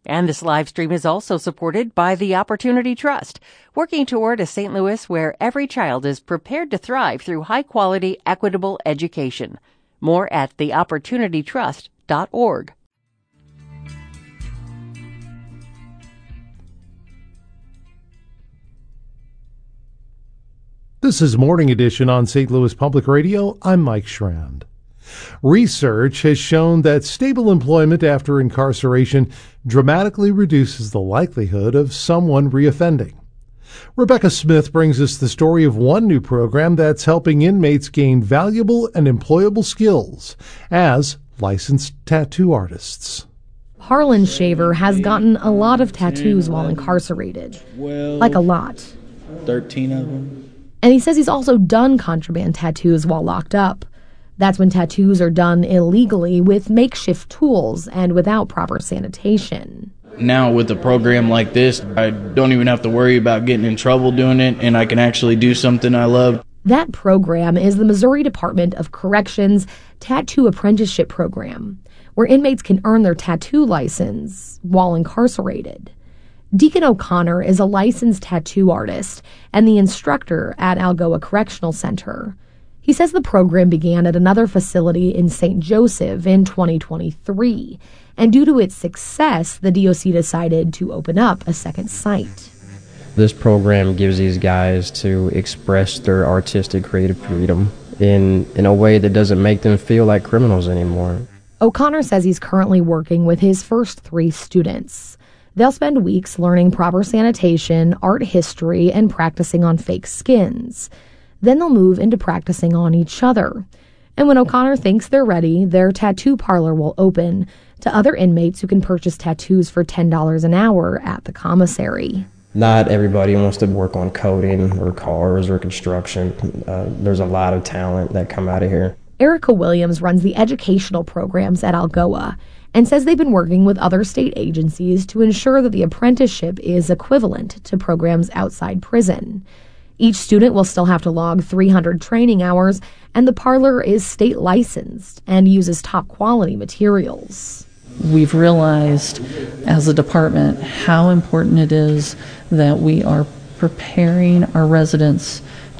And this live stream is also supported by the Opportunity Trust, working toward a St. Louis where every child is prepared to thrive through high-quality, equitable education. More at theopportunitytrust.org. This is Morning Edition on St. Louis Public Radio. I'm Mike Schrand. Research has shown that stable employment after incarceration dramatically reduces the likelihood of someone reoffending. Rebecca Smith brings us the story of one new program that's helping inmates gain valuable and employable skills as licensed tattoo artists. Harlan Shaver has gotten a lot of tattoos while incarcerated. Like a lot. 13 of them. And he says he's also done contraband tattoos while locked up. That's when tattoos are done illegally with makeshift tools and without proper sanitation. Now with a program like this, I don't even have to worry about getting in trouble doing it, and I can actually do something I love. That program is the Missouri Department of Corrections Tattoo Apprenticeship Program, where inmates can earn their tattoo license while incarcerated. Deacon O'Connor is a licensed tattoo artist and the instructor at Algoa Correctional Center. He says the program began at another facility in St. Joseph in 2023, and due to its success, the DOC decided to open up a second site. This program gives these guys to express their artistic creative freedom in a way that doesn't make them feel like criminals anymore. O'Connor says he's currently working with his first 3 students. They'll spend weeks learning proper sanitation, art history, and practicing on fake skins. Then they'll move into practicing on each other. And when O'Connor thinks they're ready, their tattoo parlor will open to other inmates who can purchase tattoos for $10 an hour at the commissary. Not everybody wants to work on coding or cars or construction. There's a lot of talent that come out of here. Erica Williams runs the educational programs at Algoa and says they've been working with other state agencies to ensure that the apprenticeship is equivalent to programs outside prison. Each student will still have to log 300 training hours, and the parlor is state licensed and uses top quality materials. We've realized as a department how important it is that we are preparing our residents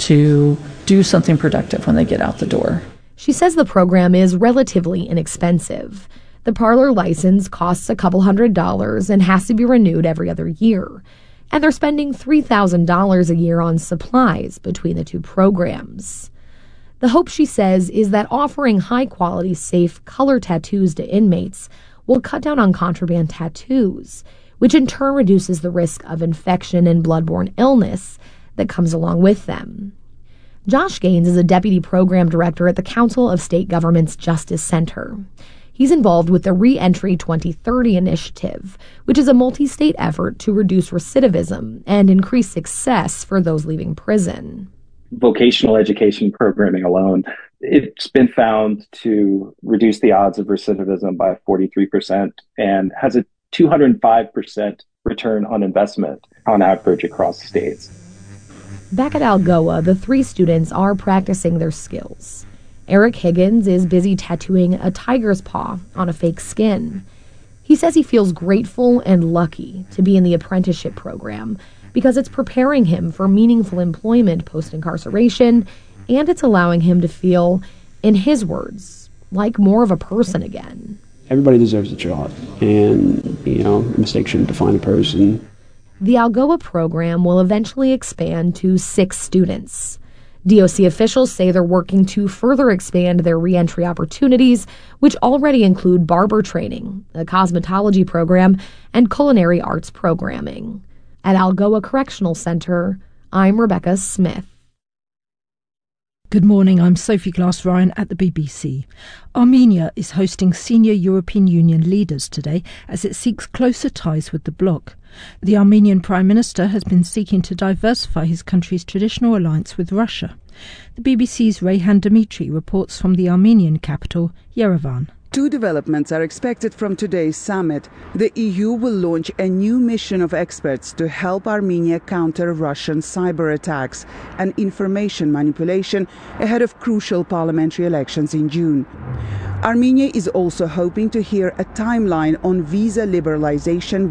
to do something productive when they get out the door. She says the program is relatively inexpensive. The parlor license costs a couple $100 and has to be renewed every other year. And they're spending $3,000 a year on supplies between the 2 programs. The hope, she says, is that offering high-quality, safe color tattoos to inmates will cut down on contraband tattoos, which in turn reduces the risk of infection and bloodborne illness that comes along with them. Josh Gaines is a deputy program director at the Council of State Governments Justice Center. He's involved with the Reentry 2030 initiative, which is a multi-state effort to reduce recidivism and increase success for those leaving prison. Vocational education programming alone, it's been found to reduce the odds of recidivism by 43% and has a 205% return on investment on average across states. Back at Algoa, the 3 students are practicing their skills. Eric Higgins is busy tattooing a tiger's paw on a fake skin. He says he feels grateful and lucky to be in the apprenticeship program because it's preparing him for meaningful employment post-incarceration, and it's allowing him to feel, in his words, like more of a person again. Everybody deserves a job, and, mistakes shouldn't define a person. The Algoa program will eventually expand to 6 students. DOC officials say they're working to further expand their reentry opportunities, which already include barber training, a cosmetology program, and culinary arts programming. At Algoa Correctional Center, I'm Rebecca Smith. Good morning, I'm Sophie Glass-Ryan at the BBC. Armenia is hosting senior European Union leaders today as it seeks closer ties with the bloc. The Armenian Prime Minister has been seeking to diversify his country's traditional alliance with Russia. The BBC's Reyhan Dimitri reports from the Armenian capital, Yerevan. 2 developments are expected from today's summit. The EU will launch a new mission of experts to help Armenia counter Russian cyber attacks and information manipulation ahead of crucial parliamentary elections in June. Armenia is also hoping to hear a timeline on visa liberalization